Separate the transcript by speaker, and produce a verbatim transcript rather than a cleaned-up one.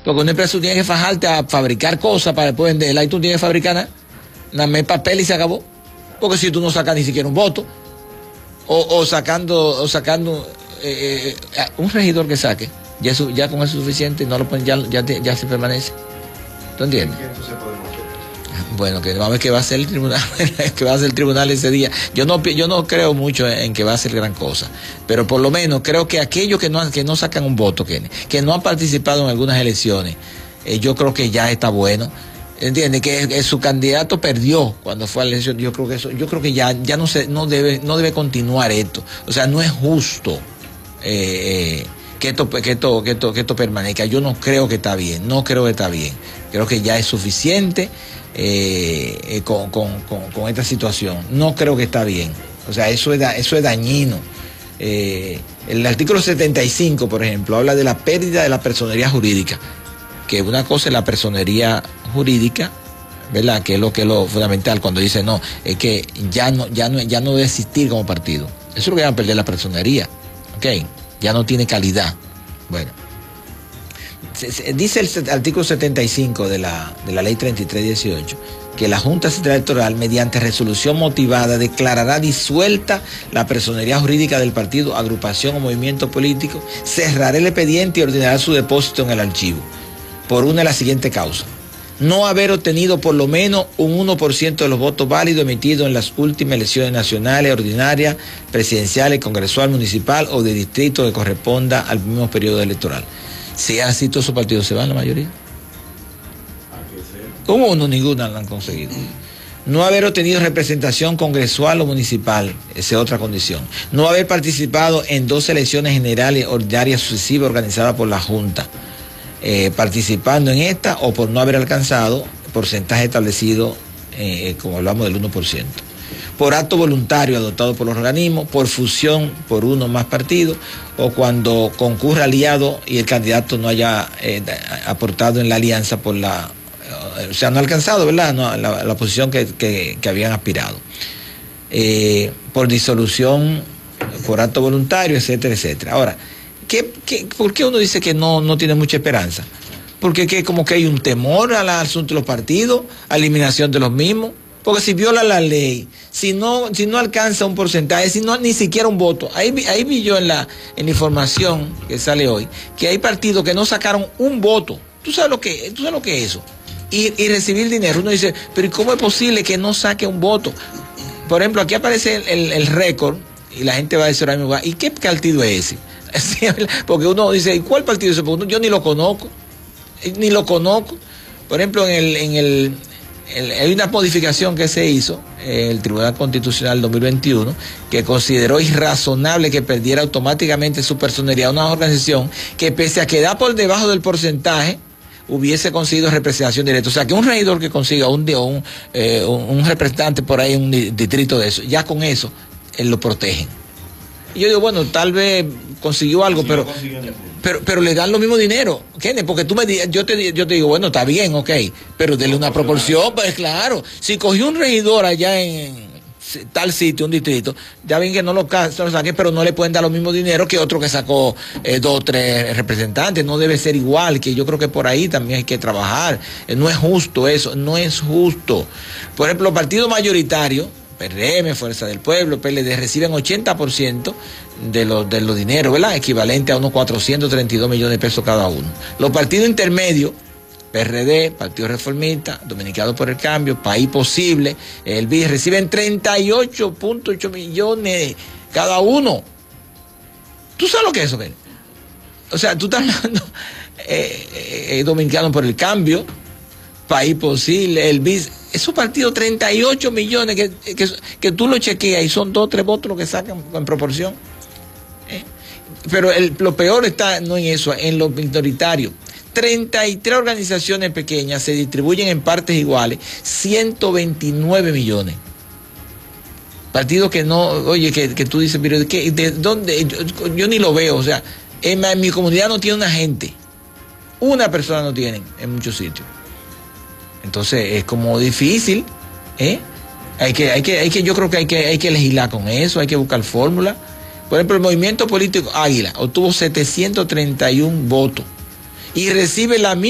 Speaker 1: Porque una empresa tú tienes que fajarte a fabricar cosas para después venderla y tú tienes que fabricar nada, nada más papel y se acabó. Porque si tú no sacas ni siquiera un voto, o, o sacando, o sacando eh, eh, un regidor que saque, ya, su, ya con eso es suficiente, no lo ponen, ya, ya, ya se permanece. ¿Tú entiendes? Bueno, que vamos a ver qué va a hacer el tribunal, que va a hacer el tribunal ese día. Yo no, yo no creo mucho en que va a hacer gran cosa, pero por lo menos creo que aquellos que no, que no sacan un voto, que, que no han participado en algunas elecciones, eh, yo creo que ya está bueno. ¿Entiende? Que, que su candidato perdió cuando fue a la elección. Yo creo que eso, yo creo que ya, ya no se, no debe, no debe continuar esto. O sea, no es justo eh, que esto, que esto, que esto, que esto permanezca. Yo no creo que está bien, no creo que está bien. Creo que ya es suficiente eh, eh, con, con, con, con esta situación. No creo que está bien. O sea, eso es, da, eso es dañino. Eh, el artículo setenta y cinco, por ejemplo, habla de la pérdida de la personería jurídica. Que una cosa es la personería jurídica, ¿verdad? Que es lo que es lo fundamental cuando dice no, es que ya no, ya no, ya no debe existir como partido. Eso es lo que van a perder la personería, ¿ok? Ya no tiene calidad. Bueno, se, se, dice el artículo setenta y cinco de la, de la ley treinta y tres dieciocho que la Junta Central Electoral, mediante resolución motivada, declarará disuelta la personería jurídica del partido, agrupación o movimiento político, cerrará el expediente y ordenará su depósito en el archivo. Por una de las siguientes causas: no haber obtenido por lo menos un uno por ciento de los votos válidos emitidos en las últimas elecciones nacionales, ordinarias, presidenciales, congresual, municipal o de distrito que corresponda al mismo periodo electoral. Si es así, todos esos partidos se van, la mayoría. ¿Cómo uno? Ninguna la han conseguido. No haber obtenido representación congresual o municipal, esa es otra condición. No haber participado en dos elecciones generales ordinarias sucesivas organizadas por la Junta. Eh, participando en esta o por no haber alcanzado porcentaje establecido, eh, como hablamos del uno por ciento. Por acto voluntario adoptado por los organismos, por fusión por uno o más partidos, o cuando concurra aliado y el candidato no haya eh, aportado en la alianza por la, eh, o sea, no ha alcanzado, ¿verdad? No, la, la posición que, que, que habían aspirado. Eh, por disolución, por acto voluntario, etcétera, etcétera. Ahora, ¿Qué, qué, ¿por qué uno dice que no, no tiene mucha esperanza? Porque que, como que hay un temor al asunto de los partidos, a eliminación de los mismos. Porque si viola la ley, si no, si no alcanza un porcentaje, si no ni siquiera un voto. Ahí, ahí vi yo en la, en la información que sale hoy, que hay partidos que no sacaron un voto. ¿Tú sabes lo que, tú sabes lo que es eso? Y, y recibir dinero. Uno dice, pero ¿cómo es posible que no saque un voto? Por ejemplo, aquí aparece el, el, el récord y la gente va a decir ahora mismo, ¿y qué partido es ese? Porque uno dice, ¿y cuál partido es ese? Porque yo ni lo conozco, ni lo conozco. Por ejemplo, en el, en el, el hay una modificación que se hizo, eh, el Tribunal Constitucional dos mil veintiuno, que consideró irrazonable que perdiera automáticamente su personería una organización que, pese a quedar por debajo del porcentaje, hubiese conseguido representación directa. O sea, que un regidor que consiga un, un, eh, un, un representante por ahí en un distrito de eso, ya con eso, él lo protegen. Y yo digo, bueno, tal vez consiguió algo, pero, pero pero le dan lo mismo dinero, Kenneth, porque tú me yo te yo te digo, bueno, está bien, ok, pero denle una proporción, pues claro. Si cogió un regidor allá en tal sitio, un distrito, ya ven que no lo, lo saquen, pero no le pueden dar lo mismo dinero que otro que sacó eh, dos o tres representantes. No debe ser igual, que yo creo que por ahí también hay que trabajar. Eh, no es justo eso, no es justo. Por ejemplo, los partidos mayoritarios, P R M, Fuerza del Pueblo, P L D, reciben ochenta por ciento de los de los dineros, ¿verdad? Equivalente a unos cuatrocientos treinta y dos millones de pesos cada uno. Los partidos intermedios, P R D, Partido Reformista, Dominicanos por el Cambio, País Posible, el B I S, reciben treinta y ocho punto ocho millones cada uno. ¿Tú sabes lo que es eso, Ben? O sea, tú estás hablando eh, eh, Dominicanos por el Cambio, País Posible, el B I S, esos partidos, treinta y ocho millones, que, que, que tú lo chequeas y son dos o tres votos los que sacan en proporción. ¿Eh? Pero el, lo peor está no en eso, en los minoritarios. treinta y tres organizaciones pequeñas se distribuyen en partes iguales, ciento veintinueve millones. Partidos que no, oye, que, que tú dices, pero ¿de, qué, de dónde? Yo, yo ni lo veo, o sea, en, en mi comunidad no tiene una gente. Una persona no tienen en muchos sitios. Entonces es como difícil, ¿eh? Hay que, hay que, hay que, yo creo que hay que, hay que legislar con eso, hay que buscar fórmula. Por ejemplo, el movimiento político Águila obtuvo setecientos treinta y uno votos y recibe la misma